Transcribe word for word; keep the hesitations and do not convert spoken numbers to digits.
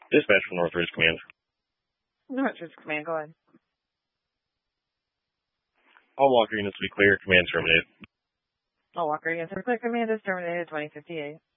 Dispatch from Northridge Command. Northridge Command, go ahead. All Walker units will be clear. Command terminated. All Walker units are clear. Command is terminated. twenty fifty-eight.